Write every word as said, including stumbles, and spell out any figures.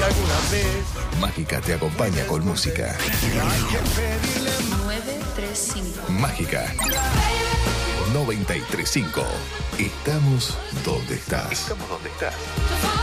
alguna vez. Mágica te acompaña con música. Hay que pedirle nueve tres cinco. Mágica noventa y tres punto cinco. Estamos donde estás. Estamos donde estás.